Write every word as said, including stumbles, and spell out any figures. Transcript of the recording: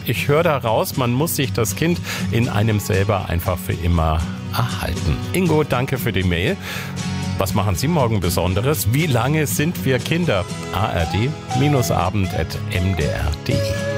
Ich höre da raus, man muss sich das Kind in einem selber einfach für immer erhalten. Ingo, danke für die Mail. Was machen Sie morgen Besonderes? Wie lange sind wir Kinder? A R D Abend at M D R punkt D E